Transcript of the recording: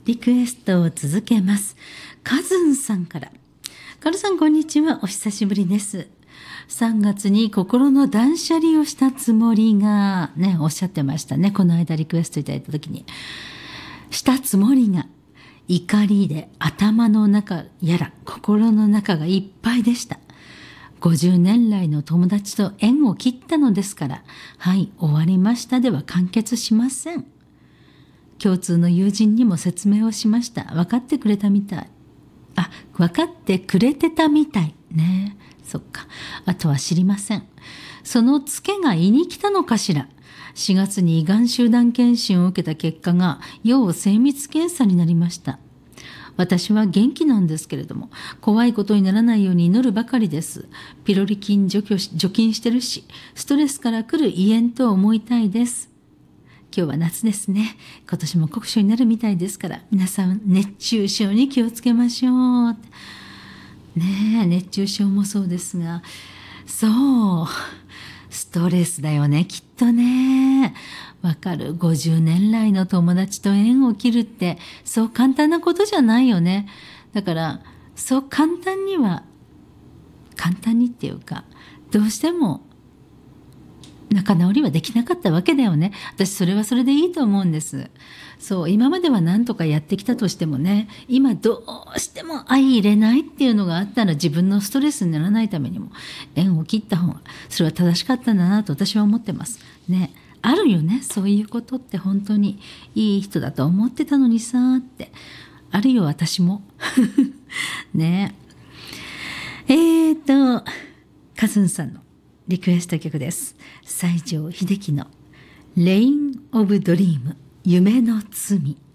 リクエストを続けます。カズンさんから。カルさんこんにちは、お久しぶりです。3月に心の断捨離をしたつもりがね、おっしゃってましたね。この間リクエストいただいた時にしたつもりが怒りで頭の中やら心の中がいっぱいでした。50年来の友達と縁を切ったのですから、はい、終わりましたでは完結しません。共通の友人にも説明をしました。分かってくれたみたい。分かってくれてたみたいね。そっか。あとは知りません。そのツケが胃に来たのかしら。4月に胃がん集団検診を受けた結果が要精密検査になりました。私は元気なんですけれども、怖いことにならないように祈るばかりです。ピロリ菌除菌してるし、ストレスから来る胃炎と思いたいです。今日は夏ですね。今年も酷暑になるみたいですから、皆さん熱中症に気をつけましょう。ねえ、熱中症もそうですが、そう、ストレスだよね、きっとね。わかる。50年来の友達と縁を切るって、そう簡単なことじゃないよね。だから、そう簡単にっていうか、どうしても仲直りはできなかったわけだよね。私それはそれでいいと思うんです。そう、今までは何とかやってきたとしてもね、今どうしても相入れないっていうのがあったら、自分のストレスにならないためにも縁を切った方がそれは正しかったんだなと私は思ってますね。あるよね、そういうことって。本当にいい人だと思ってたのにさーって、あるよ私もね。カズンさんのリクエスト曲です。西城秀樹のレインオブドリーム、夢の罪。